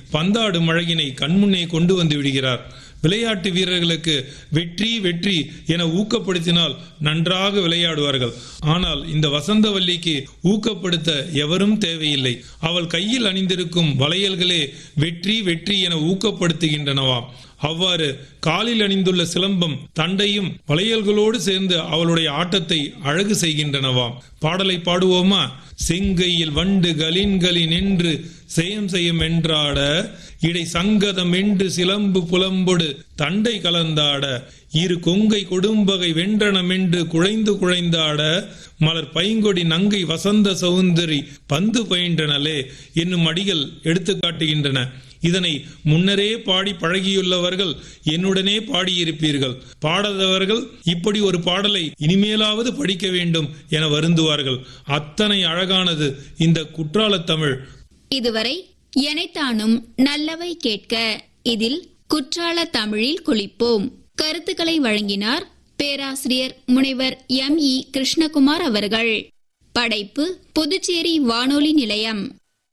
பந்தாடும் அழகினை கண்முன்னே கொண்டு வந்து விடுகிறார். விளையாட்டு வீரர்களுக்கு வெற்றி வெற்றி என ஊக்கப்படுத்தினால் நன்றாக விளையாடுவார்கள். ஆனால் இந்த வசந்தவல்லிக்கு ஊக்கப்படுத்த எவரும் தேவையில்லை. அவள் கையில் அணிந்திருக்கும் வளையல்களே வெற்றி வெற்றி என ஊக்கப்படுத்துகின்றனவாம். அவ்வாறு காலில் அணிந்துள்ள சிலம்பம் தண்டையும் வளையல்களோடு சேர்ந்து அவளுடைய ஆட்டத்தை அழகு செய்கின்றனவாம். பாடலை பாடுவோமா? செங்கையில் வண்டு கலின்களின் என்று செயம் செய்யும் என்றாட, இடை சங்கதம் என்று சிலம்பு புலம்பொடு தண்டை கலந்தாட, இரு கொங்கை கொடும்பகை வென்றனம் என்று குழைந்து குழைந்தாட, மலர் பைங்கொடி நங்கை வசந்த சௌந்தரி பந்து பயின்றனலே என்னும் அடிகள் எடுத்து காட்டுகின்றன. இதனை முன்னரே பாடி பழகியுள்ளவர்கள் என்னுடனே பாடியிருப்பீர்கள். பாடாதவர்கள் இப்படி ஒரு பாடலை இனிமேலாவது படிக்க வேண்டும் என வருந்துவார்கள். அத்தனை அழகானது இந்த குற்றால தமிழ். இதுவரை எனைத்தானும் நல்லவை கேட்க, இதில் குற்றால தமிழில் குளிப்போம் கருத்துக்களை வழங்கினார் பேராசிரியர் முனைவர் M.E. கிருஷ்ணகுமார் அவர்கள். படைப்பு புதுச்சேரி வானொலி நிலையம்.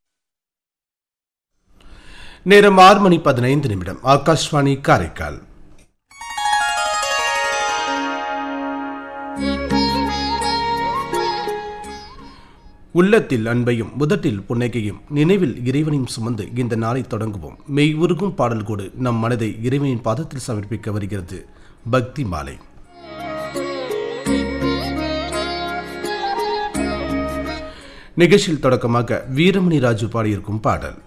நேரம் 6:15. ஆகாஷ்வாணி காரைக்கால். உள்ளத்தில் அன்பையும் உதட்டில் புன்னகையும் நினைவில் இறைவனையும் சுமந்து இந்த நாளை தொடங்குவோம். மெய் உருகும் பாடல் கூட நம் மனதை இறைவனின் பாதத்தில் சமர்ப்பிக்க வருகிறது. பக்தி மாலை. நிகழ்ச்சியில் தொடக்கமாக வீரமணி ராஜு பாடியிருக்கும் பாடல்.